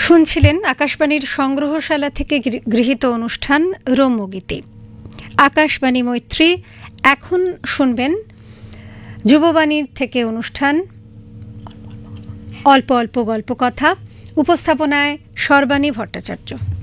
শুনছিলেন আকাশবাণীর সংগ্রহশালা থেকে গৃহীত অনুষ্ঠান রম্যগীতি। আকাশবাণী মৈত্রী। এখন শুনবেন যুববাণীর থেকে অনুষ্ঠান অল্প অল্প গল্প কথা। উপস্থাপনায় সর্বাণী ভট্টাচার্য।